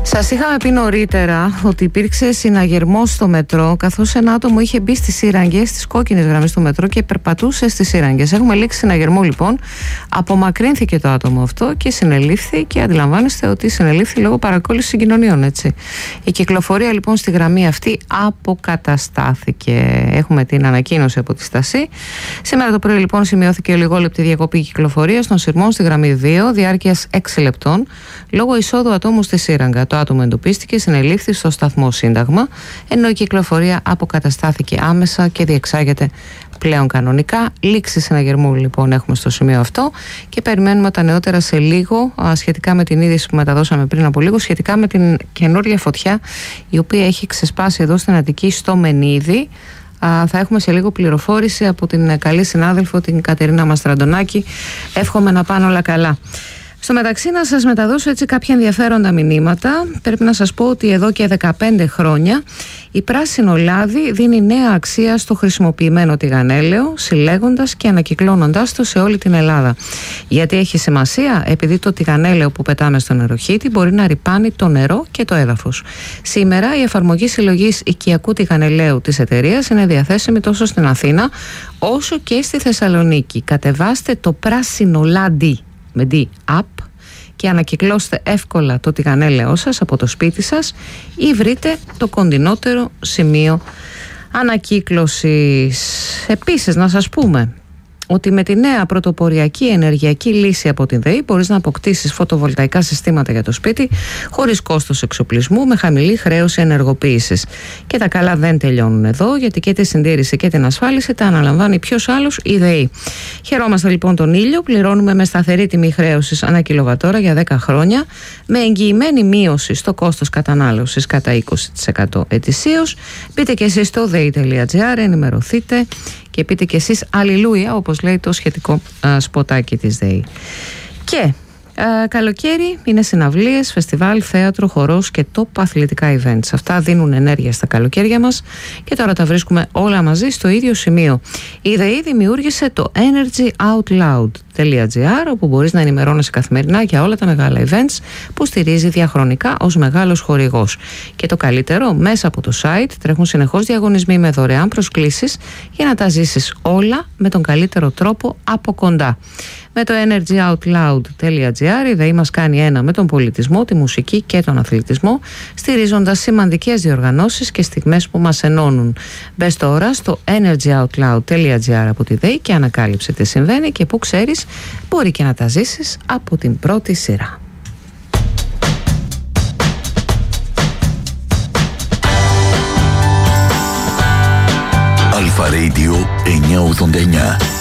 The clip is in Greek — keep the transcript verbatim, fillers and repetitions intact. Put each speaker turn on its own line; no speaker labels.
Σας είχαμε πει νωρίτερα ότι υπήρξε συναγερμός στο μετρό, καθώς ένα άτομο είχε μπει στις σύραγγες, στις κόκκινες γραμμές του μετρό και περπατούσε στις σύραγγες. Έχουμε λήξει συναγερμό λοιπόν. Απομακρύνθηκε το άτομο αυτό και συνελήφθη, και αντιλαμβάνεστε ότι συνελήφθη λόγω παρακόλλησης συγκοινωνιών, έτσι. Η κυκλοφορία λοιπόν στη γραμμή αυτή αποκαταστάθηκε. Έχουμε την ανακοίνωση από τη Στασή. Σήμερα το πρωί λοιπόν σημειώθηκε λιγόλεπτη διακοπή κυκλοφορίας των σειρμών στη γραμμή δύο, διάρκειας έξι λεπτών, λόγω εισόδου ατόμου στη σύραγγα. Το άτομο εντοπίστηκε, συνελήφθη στο σταθμό Σύνταγμα, ενώ η κυκλοφορία αποκαταστάθηκε άμεσα και διεξάγεται πλέον κανονικά. Λήξη συναγερμού λοιπόν έχουμε στο σημείο αυτό και περιμένουμε τα νεότερα σε λίγο σχετικά με την είδηση που μεταδώσαμε πριν από λίγο, σχετικά με την καινούργια φωτιά η οποία έχει ξεσπάσει εδώ στην Αττική, στο Μενίδη. Θα έχουμε σε λίγο πληροφόρηση από την καλή συνάδελφο την Κατερίνα Μαστραντονάκη. Εύχομαι να πάνε όλα καλά. Στο μεταξύ, να σας μεταδώσω έτσι κάποια ενδιαφέροντα μηνύματα. Πρέπει να σας πω ότι εδώ και δεκαπέντε χρόνια η Πράσινο Λάδι δίνει νέα αξία στο χρησιμοποιημένο τηγανέλαιο, συλλέγοντας και ανακυκλώνοντας το σε όλη την Ελλάδα. Γιατί έχει σημασία? Επειδή το τηγανέλαιο που πετάμε στο νεροχύτη μπορεί να ρυπάνει το νερό και το έδαφος. Σήμερα η εφαρμογή συλλογής οικιακού τηγανελαίου της εταιρείας είναι διαθέσιμη τόσο στην Αθήνα όσο και στη Θεσσαλονίκη. Κατεβάστε το Πράσινο Λάδι με D app και ανακυκλώστε εύκολα το τηγανέλαιό σας από το σπίτι σας ή βρείτε το κοντινότερο σημείο ανακύκλωσης. Επίσης να σας πούμε ότι με τη νέα πρωτοποριακή ενεργειακή λύση από την ΔΕΗ μπορείς να αποκτήσεις φωτοβολταϊκά συστήματα για το σπίτι χωρίς κόστος εξοπλισμού, με χαμηλή χρέωση ενεργοποίησης. Και τα καλά δεν τελειώνουν εδώ, γιατί και τη συντήρηση και την ασφάλιση τα αναλαμβάνει ποιος άλλος? Η ΔΕΗ. Χαιρόμαστε λοιπόν τον ήλιο, πληρώνουμε με σταθερή τιμή χρέωσης ανά κιλοβατόρα για δέκα χρόνια, με εγγυημένη μείωση στο κόστος κατανάλωσης κατά είκοσι τοις εκατό ετησίως. Μπείτε και εσείς στο δέη τελεία τζι άρ, ενημερωθείτε και πείτε και εσείς αλληλούια, όπως λέει το σχετικό α, σποτάκι της ΔΕΗ. Και α, καλοκαίρι είναι συναυλίες, φεστιβάλ, θέατρο, χορός και top αθλητικά events. Αυτά δίνουν ενέργεια στα καλοκαίρια μας και τώρα τα βρίσκουμε όλα μαζί στο ίδιο σημείο. Η ΔΕΗ δημιούργησε το energy out loud τελεία τζι άρ, όπου μπορείς να ενημερώνεσαι καθημερινά για όλα τα μεγάλα events που στηρίζει διαχρονικά ως μεγάλος χορηγός. Και το καλύτερο, μέσα από το site τρέχουν συνεχώς διαγωνισμοί με δωρεάν προσκλήσεις για να τα ζήσεις όλα με τον καλύτερο τρόπο από κοντά. Με το energy out loud τελεία τζι άρ η ΔΕΗ μας κάνει ένα με τον πολιτισμό, τη μουσική και τον αθλητισμό, στηρίζοντας σημαντικές διοργανώσεις και στιγμές που μας ενώνουν. Μπες τώρα στο energy out loud τελεία τζι άρ από τη ΔΕΗ και ανακάλυψε τι συμβαίνει και που ξέρεις μπορεί και να τα ζήσεις από την πρώτη σειρά.
Αλφα Radio εννιακόσια ογδόντα εννιά.